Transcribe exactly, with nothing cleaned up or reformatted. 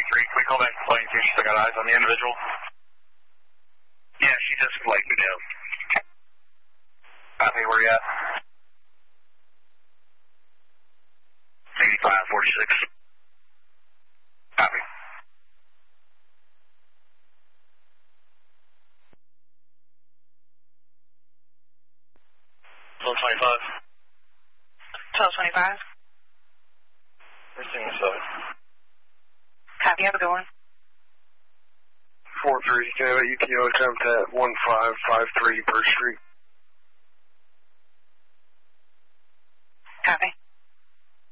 three. Can we call back to plane see if she's got eyes on the individual? Yeah, she just flagged me down. Copy, where you at? eighty-five forty-six. Copy. twelve twenty-five. twelve twenty-five. Everything inside. Copy, have a good one. four three, can I have a E T O attempt at one five five three Birch Street?